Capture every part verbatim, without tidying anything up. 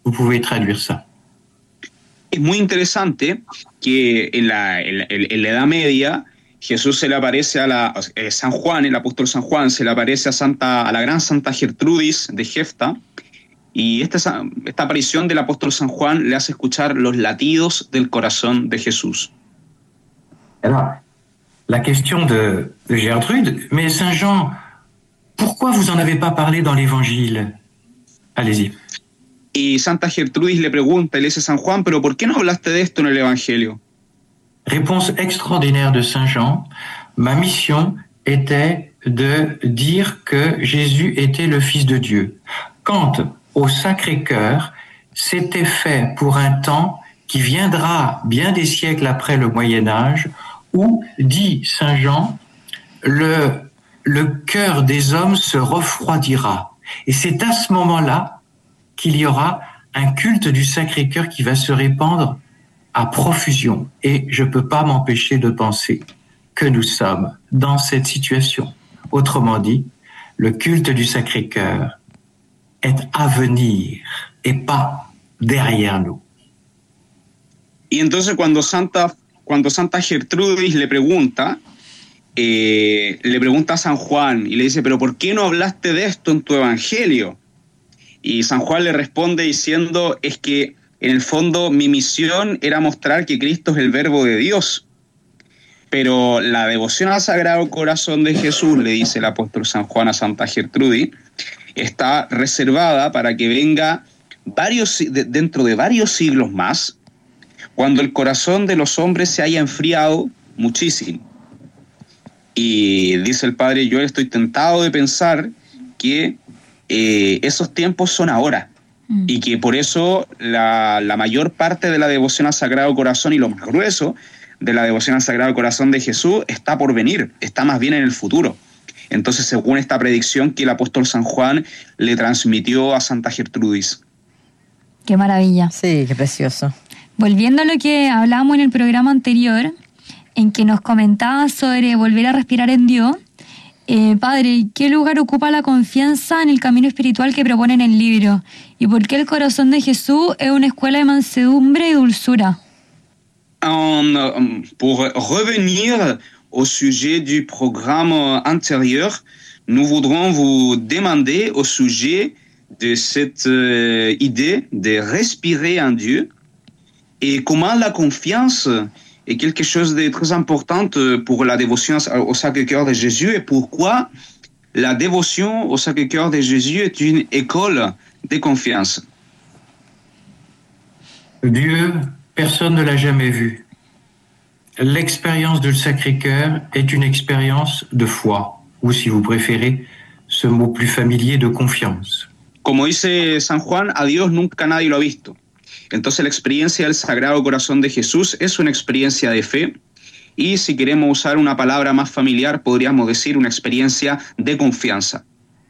vous pouvez traduire ça? Es muy interesante que en la, en la, en la Edad Media Jesús se le aparece a la, eh, San Juan, el apóstol San Juan, se le aparece a, Santa, a la gran Santa Gertrudis de Jefta, y esta, esta aparición del apóstol San Juan le hace escuchar los latidos del corazón de Jesús. Alors, la question de, de Gertrude, mais Saint Jean, pourquoi vous en avez pas parlé dans l'Évangile? Allez-y. Y Santa Gertrudis le pregunta, y le dice San Juan, pero ¿por qué no hablaste de esto en el Evangelio? Réponse extraordinaire de Saint Jean, ma mission était de dire que Jésus était le Fils de Dieu. Quant au Sacré-Cœur, c'était fait pour un temps qui viendra bien des siècles après le Moyen-Âge, où, dit Saint Jean, le, le cœur des hommes se refroidira. Et c'est à ce moment-là qu'il y aura un culte du Sacré-Cœur qui va se répandre à profusion. Et je ne peux pas m'empêcher de penser que nous sommes dans cette situation. Autrement dit, le culte du Sacré-Cœur est à venir et pas derrière nous. Y entonces cuando Santa, cuando Santa Gertrudis le pregunta, eh, le pregunta a San Juan y le dice, pero ¿por qué no hablaste de esto en tu Evangelio? Y San Juan le responde diciendo, es que en el fondo mi misión era mostrar que Cristo es el Verbo de Dios. Pero la devoción al Sagrado Corazón de Jesús, le dice el apóstol San Juan a Santa Gertrudis, está reservada para que venga varios, de, dentro de varios siglos más, cuando el corazón de los hombres se haya enfriado muchísimo. Y dice el padre, yo estoy tentado de pensar que eh, esos tiempos son ahora, mm. y que por eso la, la mayor parte de la devoción al Sagrado Corazón y lo más grueso de la devoción al Sagrado Corazón de Jesús está por venir, está más bien en el futuro. Entonces, según esta predicción que el apóstol San Juan le transmitió a Santa Gertrudis. Qué maravilla. Sí, qué precioso. Volviendo a lo que hablábamos en el programa anterior, en que nos comentaba sobre volver a respirar en Dios, eh, Padre, ¿qué lugar ocupa la confianza en el camino espiritual que propone en el libro? ¿Y por qué el corazón de Jesús es una escuela de mansedumbre y dulzura? Um, pour revenir au sujet du programme antérieur, nous voudrons vous demander au sujet de cette euh, idée de respirer en Dieu et comment la confiance est quelque chose de très important pour la dévotion au Sacré-Cœur de Jésus et pourquoi la dévotion au Sacré-Cœur de Jésus est une école de confiance. Dieu, personne ne l'a jamais vu. L'expérience du Sacré-Cœur est une expérience de foi, ou si vous préférez, ce mot plus familier de confiance. Como dice San Juan, a Dios nunca nadie lo ha visto. Entonces la experiencia del Sagrado Corazón de Jesús es una experiencia de fe y si queremos usar una palabra más familiar, podríamos decir una experiencia de confianza.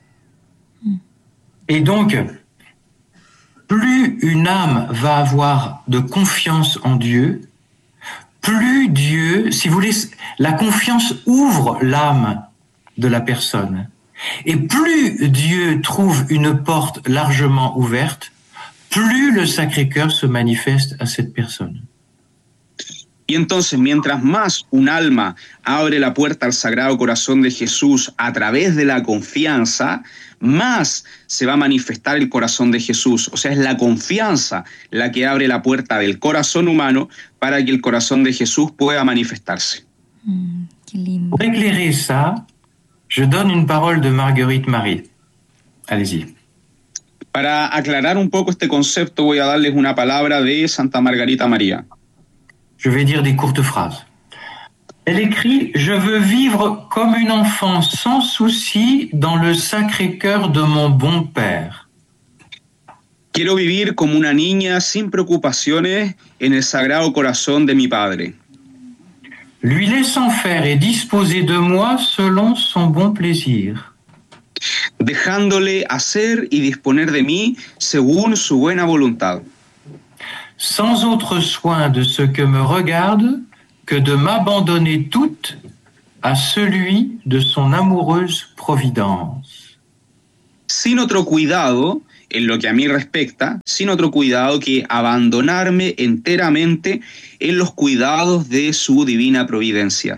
Et donc, plus une âme va avoir de confiance en Dieu, plus Dieu, si vous voulez, la confiance ouvre l'âme de la personne. Et plus Dieu trouve une porte largement ouverte, plus le Sacré-Cœur se manifeste a cette personne. Y entonces, mientras más un alma abre la puerta al Sagrado Corazón de Jesús a través de la confianza, más se va a manifestar el corazón de Jesús. O sea, es la confianza la que abre la puerta del corazón humano para que el corazón de Jesús pueda manifestarse. Mm, qué lindo. Pour éclairer ça, je donne une parole de Marguerite Marie. Allez-y. Para aclarar un poco este concepto, voy a darles una palabra de Santa Margarita María. Je vais dire des courtes phrases. Elle écrit « Je veux vivre comme une enfant sans souci dans le Sacré-Cœur de mon bon Père. » Quiero vivir como una niña sin preocupaciones en el Sagrado Corazón de mi Padre. Lui laissant faire et disposer de moi selon son bon plaisir. Dejándole hacer y disponer de mí según su buena voluntad. Sans autre soin de ce que me regarde que de m'abandonner toute à celui de son amoureuse providence. Sin otro cuidado en lo que a mí respecta, sin otro cuidado que abandonarme enteramente en los cuidados de su divina providencia.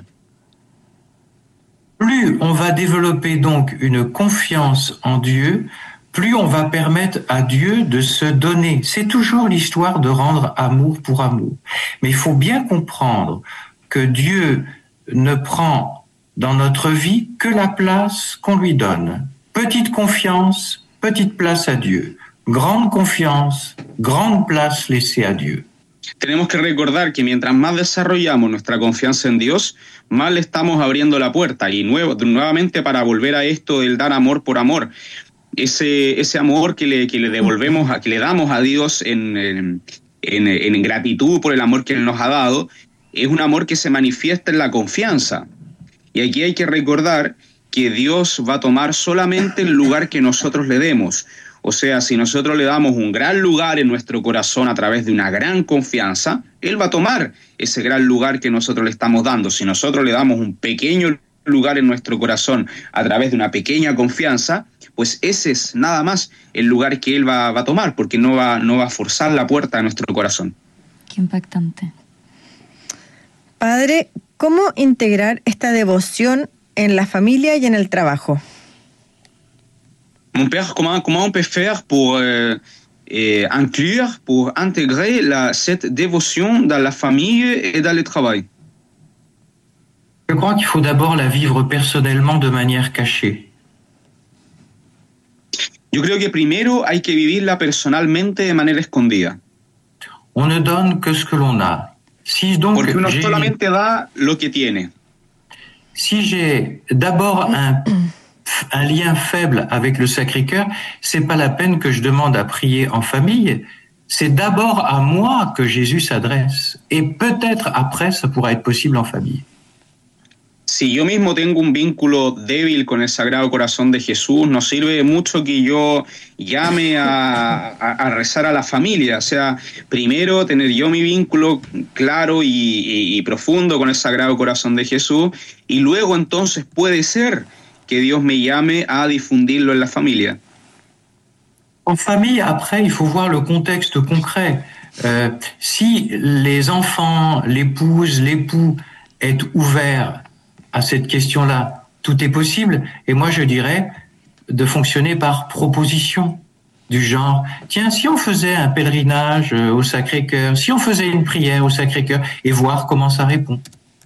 Plus on va développer donc une confiance en Dieu, plus on va permettre à Dieu de se donner. C'est toujours l'histoire de rendre amour pour amour. Mais il faut bien comprendre que Dieu ne prend dans notre vie que la place qu'on lui donne. Petite confiance, petite place à Dieu. Grande confiance, grande place laissée à Dieu. Tenemos que recordar que mientras más desarrollamos nuestra confianza en Dios, más le estamos abriendo la puerta. Y nuevo, nuevamente para volver a esto del dar amor por amor, ese, ese amor que le, que le devolvemos, a, que le damos a Dios en, en, en, en gratitud por el amor que Él nos ha dado, es un amor que se manifiesta en la confianza. Y aquí hay que recordar que Dios va a tomar solamente el lugar que nosotros le demos. O sea, si nosotros le damos un gran lugar en nuestro corazón a través de una gran confianza, Él va a tomar ese gran lugar que nosotros le estamos dando. Si nosotros le damos un pequeño lugar en nuestro corazón a través de una pequeña confianza, pues ese es nada más el lugar que Él va, va a tomar, porque no va, no va a forzar la puerta a nuestro corazón. Qué impactante. Padre, ¿cómo integrar esta devoción en la familia y en el trabajo? Mon père, comment, comment on peut faire pour euh, euh, inclure, pour intégrer la, cette dévotion dans la famille et dans le travail? Je crois qu'il faut d'abord la vivre personnellement de manière cachée. Yo creo que primero hay que vivirla personalmente de manera escondida. On ne donne que ce que l'on a. Si donc Porque uno j'ai, solamente da lo que tiene. si j'ai d'abord un, un lien faible avec le Sacré-Cœur, c'est pas la peine que je demande à prier en famille. C'est d'abord à moi que Jésus s'adresse. Et peut-être après, ça pourra être possible en famille. Si yo mismo tengo un vínculo débil con el Sagrado Corazón de Jesús, no sirve de mucho que yo llame a, a, a rezar a la familia. O sea, primero tener yo mi vínculo claro y, y, y profundo con el Sagrado Corazón de Jesús, y luego entonces puede ser que Dios me llame a difundirlo en la familia. En famille, après, il faut voir le contexte concret. Euh, si les enfants, l'épouse, l'époux est ouvert à cette question-là, tout est possible. Et moi, je dirais de fonctionner par proposition, du genre, tiens, si on faisait un pèlerinage au Sacré-Cœur, si on faisait une prière au Sacré-Cœur, et voir comment ça répond.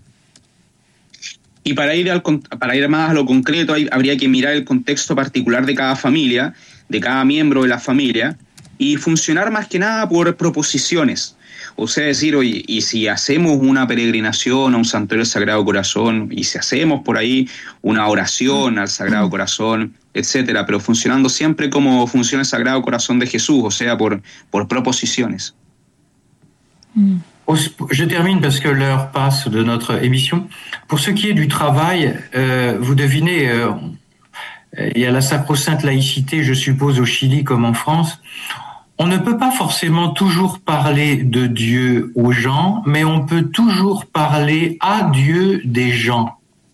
Y para ir, al, para ir más a lo concreto, hay, habría que mirar el contexto particular de cada familia, de cada miembro de la familia, y funcionar más que nada por proposiciones. O sea, decir, oye, y si hacemos una peregrinación a un santuario del Sagrado Corazón, y si hacemos por ahí una oración al Sagrado Corazón, etcétera, pero funcionando siempre como funciona el Sagrado Corazón de Jesús, o sea, por, por proposiciones. Mm. Je termine parce que l'heure passe de notre émission. Pour ce qui est du travail, euh, vous devinez, euh, il y a la sacro-sainte laïcité, je suppose, au Chili comme en France. On ne peut pas forcément toujours parler de Dieu aux gens, mais on peut toujours parler à Dieu des gens.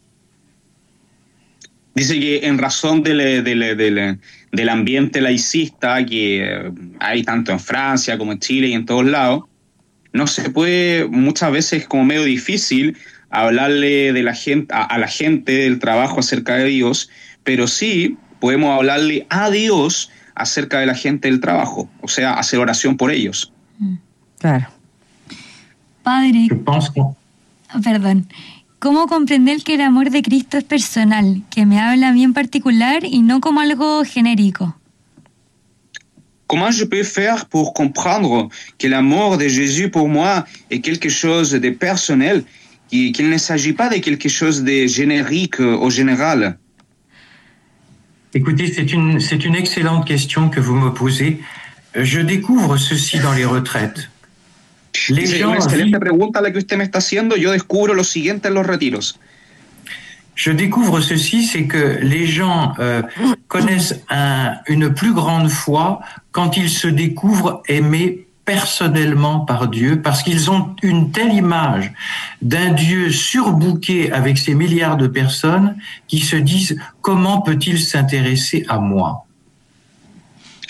Dice que en razón del, del, del, del ambiente laicista que hay tanto en Francia como en Chile y en todos lados, no se puede, muchas veces como medio difícil hablarle de la gente, a, a la gente del trabajo acerca de Dios, pero sí podemos hablarle a Dios acerca de la gente del trabajo, o sea, hacer oración por ellos. Claro. Padre, Je pense que... perdón, ¿cómo comprender que el amor de Cristo es personal, que me habla a mí en particular y no como algo genérico? Comment je peux faire pour comprendre que l'amour de Jésus pour moi est quelque chose de personnel, qu'il ne s'agit pas de quelque chose de générique ou général? Écoutez, c'est une, c'est une excellente question que vous me posez. Je découvre ceci dans les retraites. Les C'est gens una excelente vivent, pregunta la que usted me está haciendo. Yo descubro lo siguiente en los retiros. je découvre ceci, c'est que les gens euh, connaissent un, une plus grande foi quand ils se découvrent aimés personnellement par Dieu, parce qu'ils ont une telle image d'un Dieu surbooké avec ses milliards de personnes qui se disent « Comment peut-il s'intéresser à moi ?»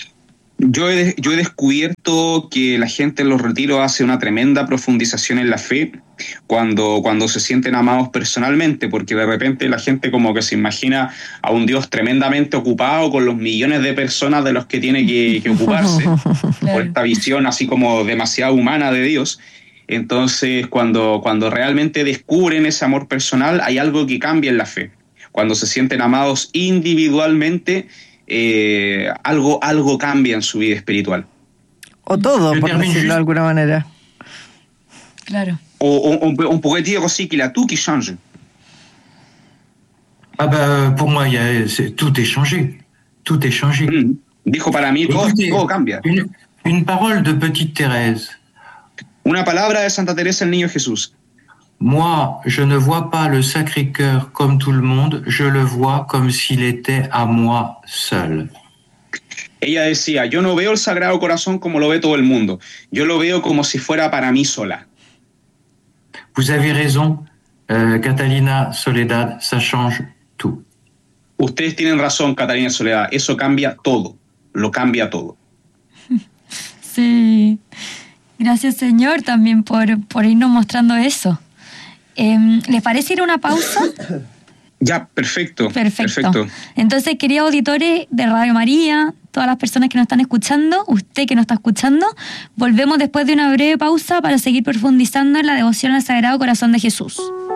Yo he, yo he descubierto que la gente en los retiros hace una tremenda profundización en la fe cuando, cuando se sienten amados personalmente, porque de repente la gente como que se imagina a un Dios tremendamente ocupado con los millones de personas de los que tiene que, que ocuparse, Claro. por esta visión así como demasiado humana de Dios. Entonces, cuando, cuando realmente descubren ese amor personal, hay algo que cambia en la fe. Cuando se sienten amados individualmente, eh, algo, algo cambia en su vida espiritual. O todo, Yo por termino decirlo de juste- alguna manera. Claro. O, o, on, peut, on pourrait dire aussi qu'il y a tout qui change. Ah ben, pour moi, il y a, c'est- tout est changé. Tout est changé. Mm. Dijo, para mí todo, Écoutez, todo cambia. une, une parole de petite Thérèse. Una palabra de Santa Teresa el Niño Jesús. Moi, je ne vois pas le Sacré-Cœur comme tout le monde, je le vois comme s'il était à moi seul. Ella decía, yo no veo el Sagrado Corazón como lo ve todo el mundo. Yo lo veo como si fuera para mí sola. Vous avez raison, euh, Catalina Soledad, ça change tout. Ustedes tienen razón, Catalina Soledad. Eso cambia todo. Lo cambia todo. Sí. Gracias, Señor, también por, por irnos mostrando eso. Eh, ¿Les parece ir a una pausa? Ya, perfecto. Perfecto. Perfecto. Entonces, queridos auditores de Radio María, todas las personas que nos están escuchando, usted que nos está escuchando, volvemos después de una breve pausa para seguir profundizando en la devoción al Sagrado Corazón de Jesús.